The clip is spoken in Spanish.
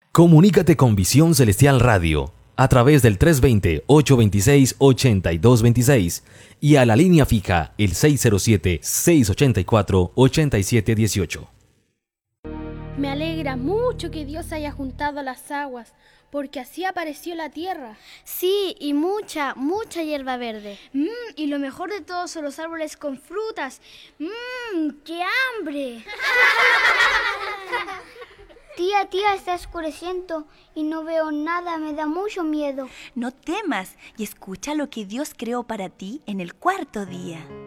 Comunícate con Visión Celestial Radio a través del 320-826-8226 y a la línea fija el 607-684-8718. Me alegra mucho que Dios haya juntado las aguas, porque así apareció la tierra. Sí, y mucha hierba verde. Y lo mejor de todo son los árboles con frutas. ¡Qué hambre! Tía, está oscureciendo y no veo nada, me da mucho miedo. No temas y escucha lo que Dios creó para ti en el cuarto día.